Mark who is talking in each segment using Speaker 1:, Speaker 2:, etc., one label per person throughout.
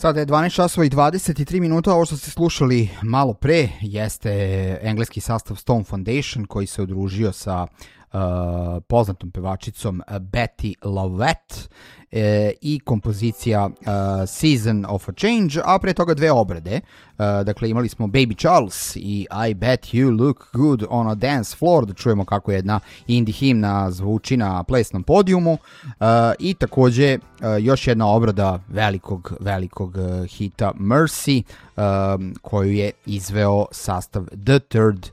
Speaker 1: Sada je 12 časova i 23 minuta, ovo što ste slušali malo pre jeste engleski sastav Stone Foundation koji se udružio sa poznatom pevačicom Betty Lovette i kompozicija Season of a Change, a pre toga dve obrade. Dakle, imali smo Baby Charles i I Bet You Look Good on a Dance Floor, da čujemo kako jedna indie himna zvuči na plesnom podijumu, i takođe još jedna obrada velikog hita Mercy, koju je izveo sastav The Third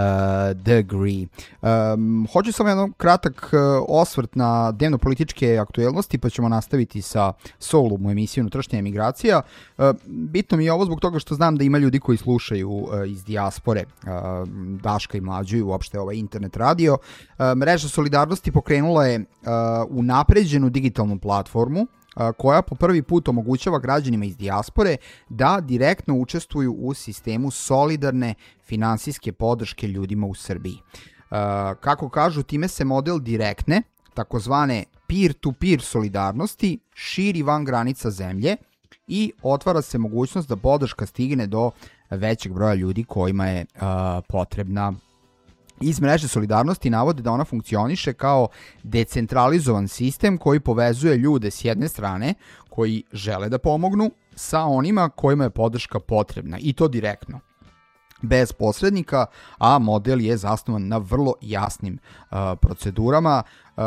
Speaker 1: Degree. Hoću samo jedan kratak osvrt na dnevno-političke aktuelnosti, pa ćemo nastaviti sa Soulom u emisiju Unutrašnja emigracija. Bitno mi je ovo zbog toga što znam da ima ljudi koji slušaju iz dijaspore, Daška i Mlađu i uopšte ovaj internet radio. Mreža Solidarnosti pokrenula je unapređenu digitalnu platformu koja po prvi put omogućava građanima iz dijaspore da direktno učestvuju u sistemu solidarne finansijske podrške ljudima u Srbiji. Kako kažu, time se model direktne, takozvane peer-to-peer solidarnosti, širi van granica zemlje i otvara se mogućnost da podrška stigne do većeg broja ljudi kojima je potrebna. Iz mreže Solidarnosti navode da ona funkcioniše kao decentralizovan sistem koji povezuje ljude s jedne strane koji žele da pomognu sa onima kojima je podrška potrebna, i to direktno, bez posrednika, a model je zasnovan na vrlo jasnim procedurama.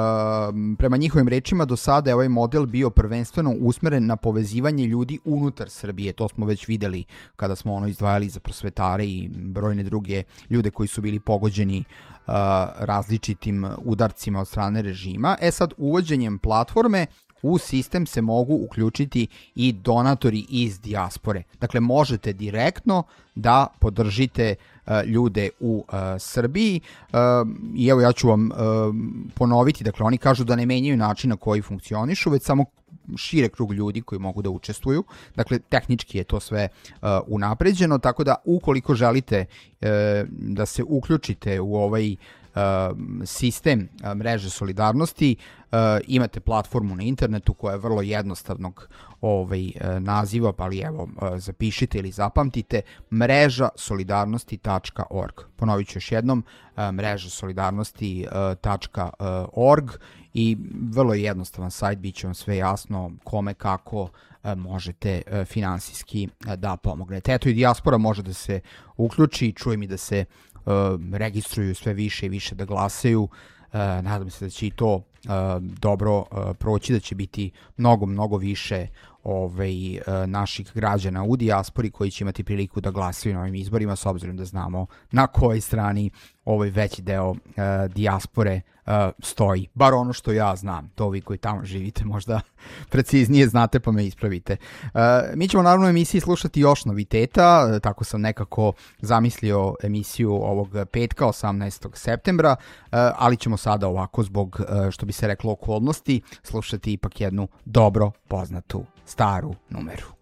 Speaker 1: Prema njihovim rečima do sada je ovaj model bio prvenstveno usmeren na povezivanje ljudi unutar Srbije. To smo već videli kada smo izdvajali za prosvetare i brojne druge ljude koji su bili pogođeni različitim udarcima od strane režima. Sad, uvođenjem platforme u sistem se mogu uključiti i donatori iz dijaspore. Dakle, možete direktno da podržite ljude u Srbiji, i evo ja ću vam ponoviti, dakle oni kažu da ne menjaju način na koji funkcionišu, već samo šire krug ljudi koji mogu da učestvuju. Dakle, tehnički je to sve unapređeno, tako da ukoliko želite da se uključite u ovaj sistem mreže Solidarnosti, imate platformu na internetu koja je vrlo jednostavnog naziva, pa ali evo zapišite ili zapamtite, mrežasolidarnosti.org. Ponovit ću još jednom, mrežasolidarnosti.org, i vrlo je jednostavan sajt, bit će vam sve jasno kome kako možete finansijski da pomognete. Eto, i dijaspora može da se uključi, čujem i da se registruju sve više i više da glasaju. Nadam se da će i to dobro proći, da će biti mnogo više naših građana u dijaspori koji će imati priliku da glasaju na ovim izborima, s obzirom da znamo na kojoj strani veći deo dijaspore stoji. Bar ono što ja znam, to vi koji tamo živite možda preciznije znate, pa me ispravite. Mi ćemo naravno u emisiji slušati još noviteta, tako sam nekako zamislio emisiju ovog petka 18. septembra, ali ćemo sada ovako zbog, što bi se reklo, okolnosti, slušati ipak jednu dobro poznatu staru numeru.